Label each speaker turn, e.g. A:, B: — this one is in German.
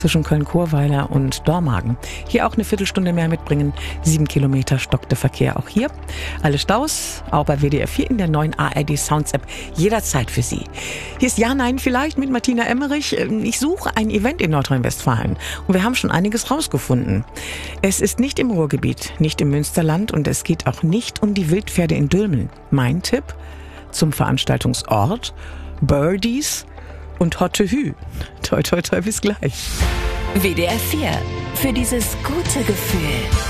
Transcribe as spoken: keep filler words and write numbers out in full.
A: zwischen Köln-Chorweiler und Dormagen. Hier auch eine Viertelstunde mehr mitbringen. Sieben Kilometer stockt der Verkehr auch hier. Alle Staus, auch bei W D R vier in der neuen A R D Sounds App. Jederzeit für Sie. Hier ist Ja, Nein vielleicht mit Martina Emmerich. Ich suche ein Event in Nordrhein-Westfalen. Und wir haben schon einiges rausgefunden. Es ist nicht im Ruhrgebiet, nicht im Münsterland und es geht auch nicht um die Wildpferde in Dülmen. Mein Tipp zum Veranstaltungsort: Birdies und Hotte Hü. Toi, toi, toi, bis gleich.
B: W D R vier. Für dieses gute Gefühl.